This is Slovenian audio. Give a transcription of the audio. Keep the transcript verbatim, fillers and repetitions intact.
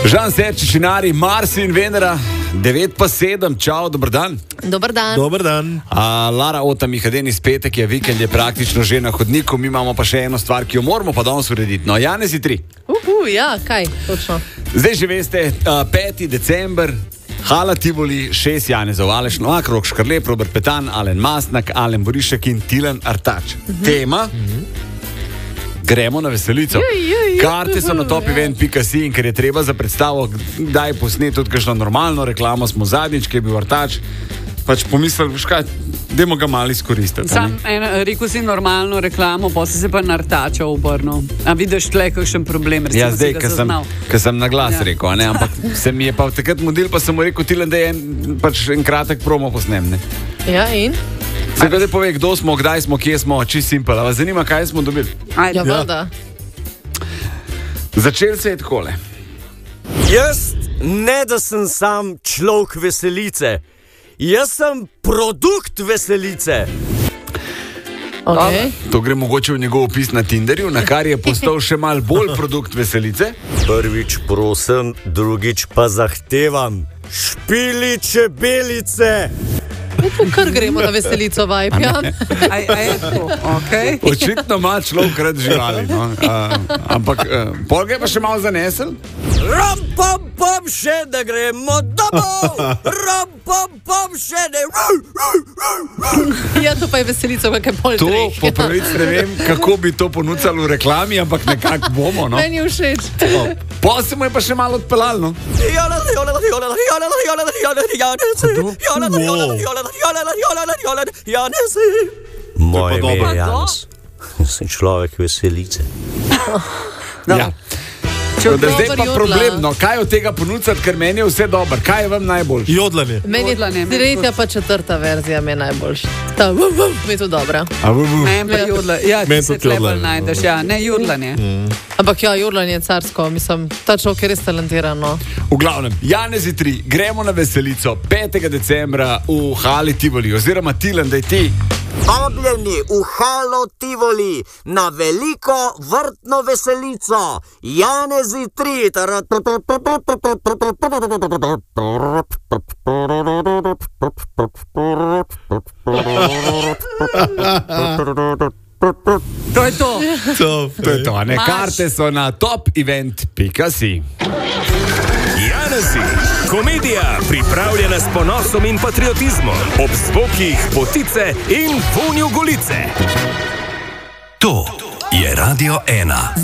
Žan Serčičinari, Mars in Venera, devet pa sedem, čau, dober dan. Dober dan. Dober dan. A, Lara Ota Mihadeni iz petek je, vikend je praktično že na hodniku, mi imamo pa še eno stvar, ki jo moramo pa danes urediti. No, Janez je tri. Uhu, ja, kaj, točno. Zdaj že veste, uh, peti december, Hala Tivoli, šest Janezov, Aleš Novak, Rok Škrlep, Robert Petan, Alen Masnak, Alen Borišek in Tilen Artač. Mhm. Tema? Mhm. Gremo na veselico. Karte so na top event pika si in ker je treba za predstavo kdaj posneti tudi kakšno normalno reklamo, smo zadnjič, ki je bil Artač, pač pomislili, veš kaj, dajmo ga malo izkoristiti. Sam en, rekel si normalno reklamo, pa si se pa na Artača obrnil. A vidiš tle kakšen problem? Ja, zdaj, ker sem, sem na glas ja. rekel, ne? Ampak se mi je pa takrat modil, pa sem mu rekel, Tilen, da je en, pač en kratek promo posnem. Ne? Ja, in? Se ga zdaj pove, kdo smo, kdaj smo, kje smo, čist simpel. A vas zanima, kaj smo dobili? Ajde. Ja, voda. Začel se je takole. Jaz ne da sem sam človek veselice. Jaz sem produkt veselice. Okay. To gre mogoče v njegov opis na Tinderju, na kar je postal še mal bolj produkt veselice. Prvič prosim, drugič pa zahtevam. Špili čebelice. Kar gremo na veselico, vibe, ja. Aj, aj, okay. Očitno ima človek rad živali, no. uh, ampak uh, pol ga je pa še malo zanesel. Rom, pom, pom, še da gremo domov. Rom, pom, pom, še ne. Ja, to pa je veselico, kakaj pol To treh. po pravici ne vem, kako bi to ponudili v reklami, ampak nekako bomo, no. Meni je všeč. Po se mu je pa še malo odpeljal, no. Moje ime je Janez. Sem človek veselice. Ja. Če Da zdaj pa Dober problem, jodla. no, kaj od tega ponuditi, ker meni je vse dobro. Kaj je vam najboljše? Jodlanje. Meni Jodlanje, je meni tretja pa četrta verzija mi je najboljša. Ta, vuh, vuh, mi je to dobra. A, bu, bu. Men pa Ja. jodla. Ja, Men ti se tudi tle bolj jodlanje. najdeš. Ja, ne jodlanje. Ampak ja, jodlanje je carsko, mislim, ta človek je res talentiran, no. V glavnem, Janez je tri, gremo na veselico petega decembra v Hali Tivoli, oziroma Tilen, da je ti. Obljeni v Halo Tivoli na veliko vrtno veselico. Janezi tri. To je to. To, To je to, ne? Maš. Karte so na top event pika si. Janezi, komedija pripravljena s ponosom in patriotizmom, ob zvokih potice in vonju golice. To je Radio ena.